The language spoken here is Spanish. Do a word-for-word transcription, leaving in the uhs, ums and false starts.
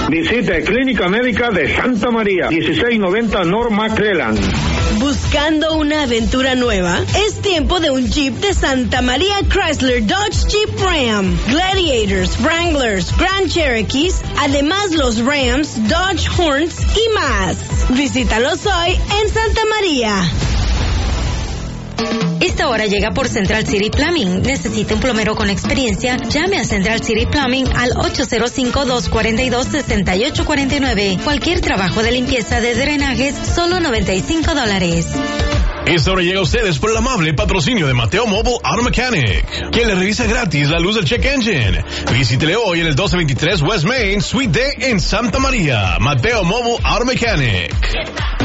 Visite Clínica Médica de Santa María, dieciséis noventa North McClellan. ¿Buscando una aventura nueva? Es tiempo de un Jeep de Santa María Chrysler Dodge Jeep Ram. Gladiators, Wranglers, Grand Cherokees, además los Rams, Dodge Horns y más. Visítalos hoy en Santa María. Esta hora llega por Central City Plumbing. ¿Necesita un plomero con experiencia? Llame a Central City Plumbing al ocho cero cinco, dos cuatro dos, seis ocho cuatro nueve. Cualquier trabajo de limpieza de drenajes, solo noventa y cinco dólares. Esta hora llega a ustedes por el amable patrocinio de Mateo Mobile Auto Mechanic, quien le revisa gratis la luz del check engine. Visítele hoy en el doce veintitrés West Main, Suite D en Santa María. Mateo Mobile Auto Mechanic.